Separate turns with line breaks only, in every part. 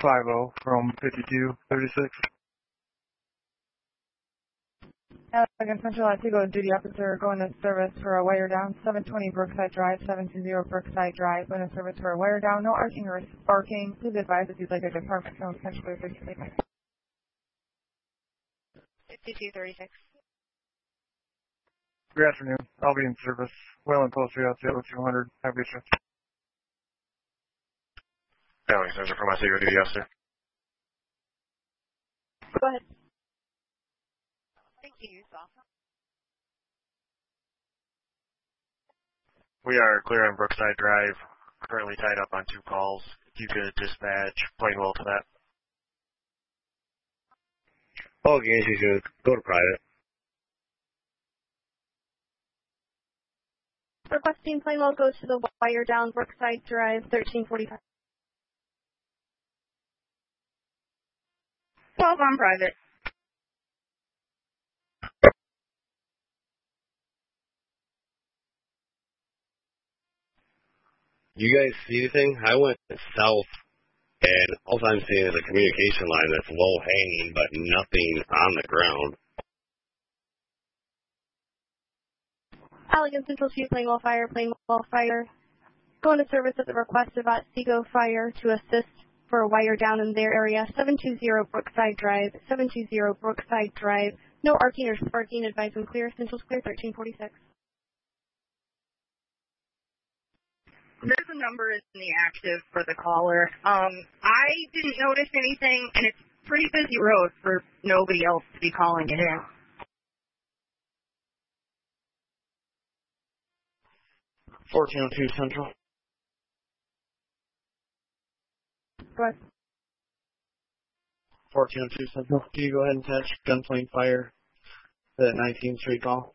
50 from 5236.
Allegan Central Antigua duty officer going to service for a wire down, 720 Brookside Drive, 720 Brookside Drive, going to service for a wire down, no arcing or sparking. Please advise if you'd like a department phone, essentially
5236.
Good afternoon. I'll be in service. Wayland Post Route 200. Have a good shift.
Allegan Central for my secret duty officer.
Go ahead. Thank you,
We are clear on Brookside Drive. Currently tied up on 2 calls. If you could dispatch Plainwell to that.
All games you should go to private.
Requesting Plainwell go to the wire down Brookside Drive, 1345. 12 on private.
You guys see anything? I went south, and all I'm seeing is a communication line that's low hanging, but nothing on the ground.
Allegan Central 2, Plainwell Fire, going to service at the request of Otsego Fire to assist for a wire down in their area, 720 Brookside Drive, 720 Brookside Drive. No arcing or sparking, advise and clear. Central's clear, 1346.
There's a number in the active for the caller. I didn't notice anything, and it's a pretty busy road for nobody else to be calling it in.
1402 Central.
Go ahead.
1402 Central. Can you go ahead and catch gunplane fire to that 19th Street call?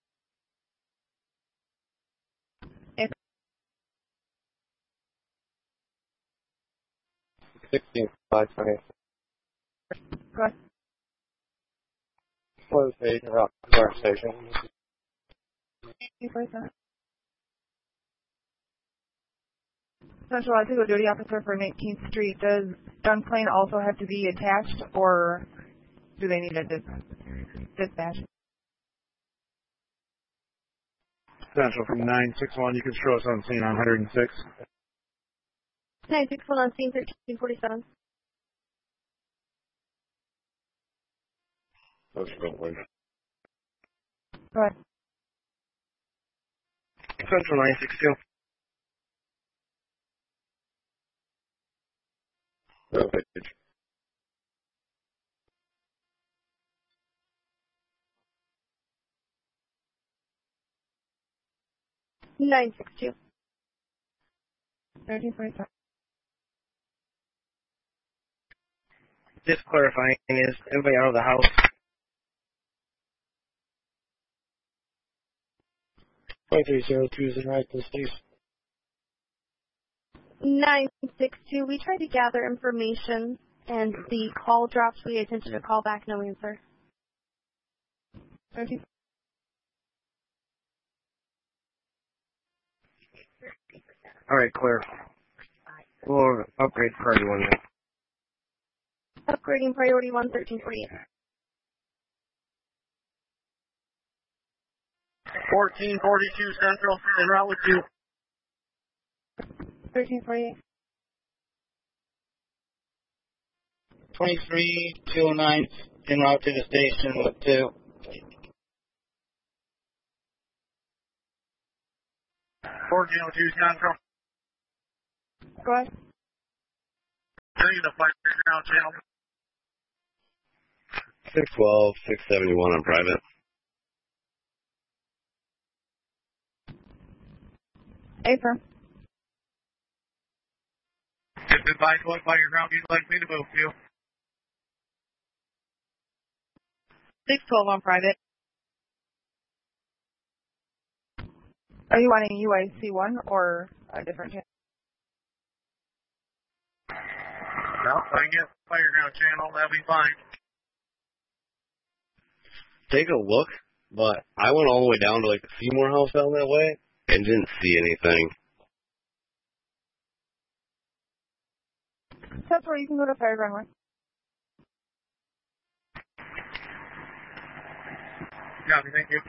16,520.
Go ahead.
Close page around the station.
Central Antigua duty officer for 19th Street. Does gunplane also have to be attached, or do they need a dispatch?
Central from 961. You can show us on scene on 106.
961 on scene, 1347.
That's good one.
Go ahead.
Central 962.
No page.
Nine 6-2.
1347.
Just clarifying, is everybody out of the house? 2302 is in right to please.
962. We tried to gather information, and the call dropped. We attempted to call back, no answer.
13.
All right, clear. We'll upgrade priority 1 then.
Upgrading priority 1, 1348.
1442 Central, en route with you.
1348.
23209, en route to the station with 2. 1402 Central.
Go ahead.
Turning the fire ground channel.
612, 671 on private.
Affirm.
Just advise what fire ground you'd like me to move to.
612 on private.
Are you wanting UIC1 or a different channel?
No, I can get fire ground channel, that'll be fine.
Take a look, but I went all the way down to like the Seymour house down that way and didn't see anything.
That's where you can go to fire runway.
Copy, thank you.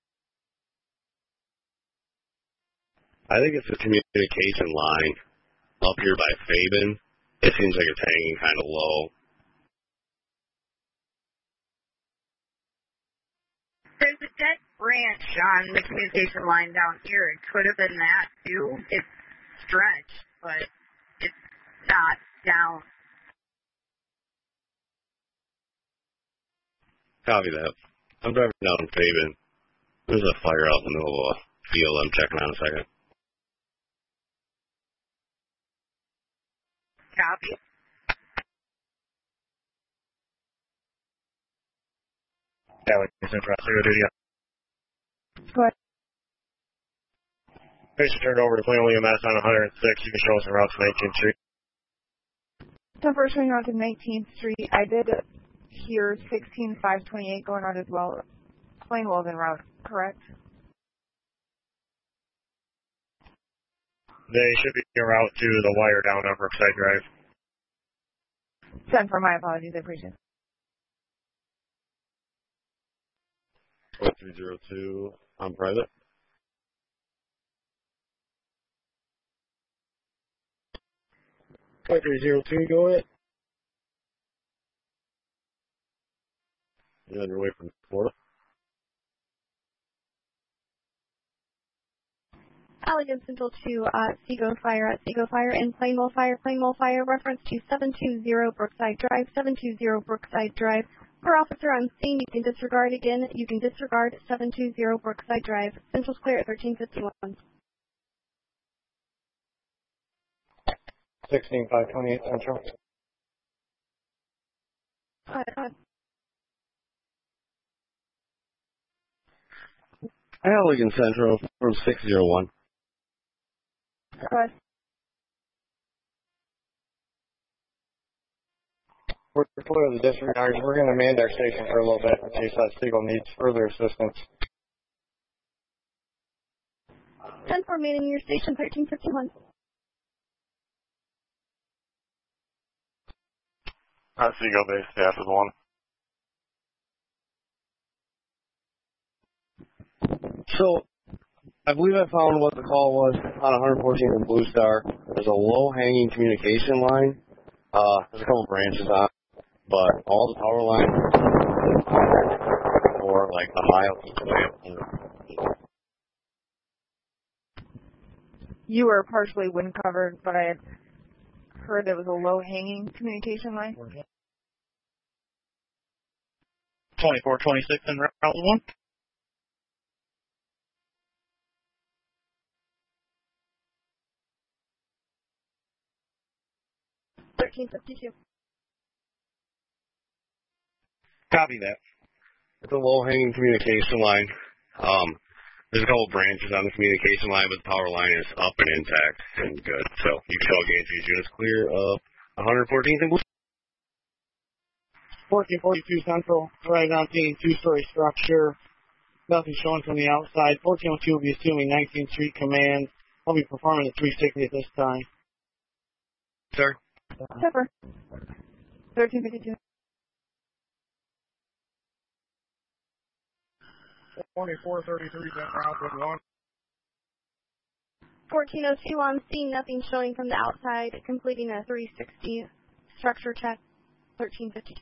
I think it's the communication line up here by Fabian. It seems like it's hanging kind of low.
There's a dead branch on the communication line down here. It could have been that too. It's stretched, but it's not down.
Copy that. I'm driving down Fabian. There's a fire out in the middle of a field. I'm checking on a second.
Copy.
Alex Central, Zero Duty.
Go ahead.
Patient turned over to Plainville EMS on 106. You can show us the route to 19th Street.
So first going on to 19th Street, I did hear 16528 going on as well. Plainwell's en route, correct?
They should be en route to the wire down on Brookside Drive.
Send for my apologies, I appreciate it.
4302 on private.
Flight 302, go ahead.
You're on your way from Florida.
Allegan Central to Seago Fire at Seago Fire in Plainwell Fire. Plainwell Fire reference to 720 Brookside Drive, 720 Brookside Drive. Per officer on scene, you can disregard again. You can disregard 720 Brookside Drive. Central's clear at 1351.
16528 Central.
Allegan Central from 601.
Go ahead.
We're clear of the disregard. We're going to man our station for a little bit in case that Seagull needs further assistance.
10-4 manning your station, 1351.
Seagull base, staff is 1.
So, I believe I found what the call was on 114th and Blue Star. There's a low-hanging communication line. There's a couple branches on it, but all the power lines are like a mile each way.
You were partially wind covered, but I had heard there was a low-hanging communication line.
2426 in route 1.
Copy that.
It's a low-hanging communication line. There's a couple branches on the communication line, but the power line is up and intact and good. So you can tell gauge these units clear of 114th and Blue.
1442 Central, right on scene, two-story structure. Nothing showing from the outside. 1402 will be assuming 19th Street command. I'll be performing at 360 at this time.
Sir?
Pepper. 1352.
2433 route with 1.
1402 on scene, nothing showing from the outside, completing a 360 structure check, 1352.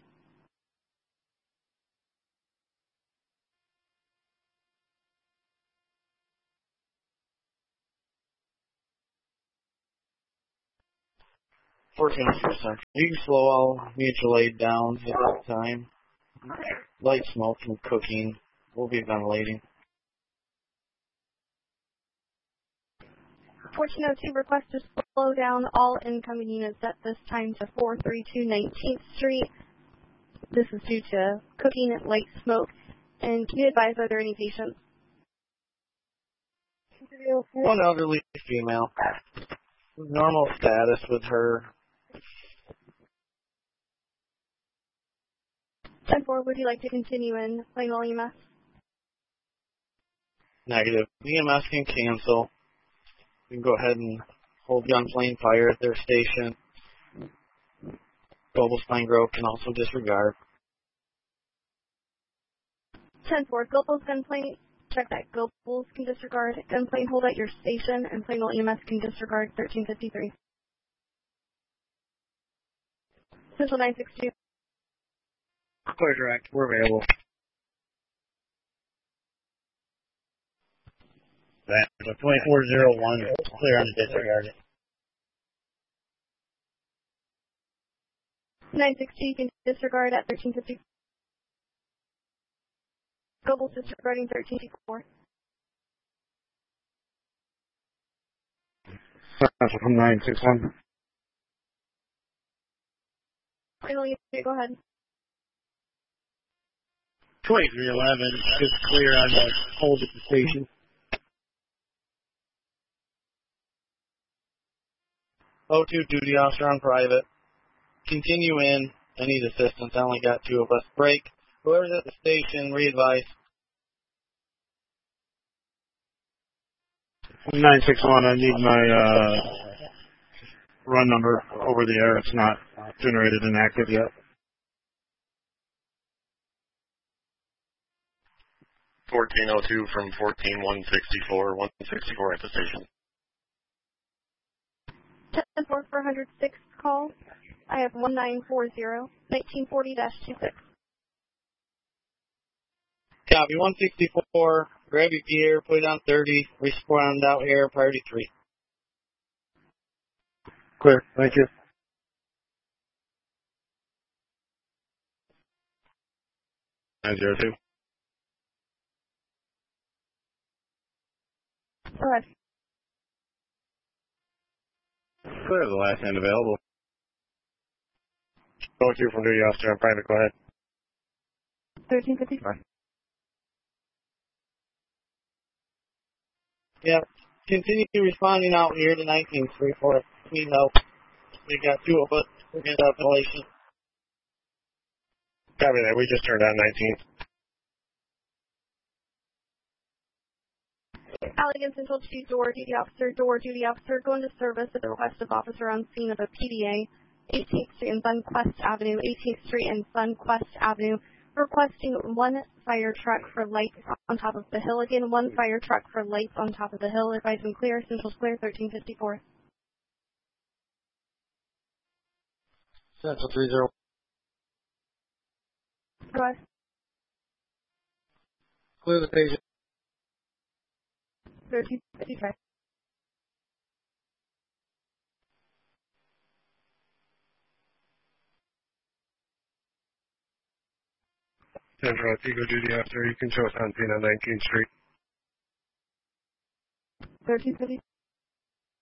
You can slow all mutual aid down at that time. Light smoke from cooking. We'll be ventilating.
1402 request to slow down all incoming units at this time to 432 19th Street. This is due to cooking, light smoke, and can you advise are there any patients?
One elderly female. Normal status with her.
10-4, would you like to continue in Plainwell EMS?
Negative. EMS can cancel. You can go ahead and hold gun flame fire at their station. Gobles Pine Grove can also disregard.
10-4, Gobles Gunplane. Check that Gobles can disregard. Gunplane hold at your station, and Plainville EMS can disregard 1353. Central 962.
Clear direct. We're available.
That's a 2401. Clear on the disregard.
960, you can disregard at 1350. Gobles disregarding 1354.
That's from 961.
Final unit, go ahead.
2311 is clear on the hold at the station.
O2 duty officer on private. Continue in. I need assistance. I only got 2 of us. Break. Whoever's at the station, re-advise.
961, I need my run number over the air. It's not generated and active yet.
1402 from 14164, 164 at the station.
10-4 for 106 call. I have 1940, 1940-26.
Copy. 164. Grab your gear. Put it on 30. Respond out air. Priority 3.
Clear. Thank you.
Nine zero two.
Go ahead.
Clear the last end available.
02 from duty officer on private. Go ahead.
1355.
Yep. Continue responding out here to 19th Street for us. Need help. We got 2 of us. We're going to have ventilation.
Copy that. We just turned on 19th.
Allegan Central 2 door duty officer, go into service at the request of officer on scene of a PDA, 18th Street and Sunquest Avenue, 18th Street and Sunquest Avenue, requesting 1 fire truck for lights on top of the hill. Again, 1 fire truck for lights on top of the hill. Advising clear, Central's clear, 1354.
Central 30.
Go ahead.
Clear the station.
1355.
Central Eagle duty officer. You can show us on scene on 19th Street.
1350.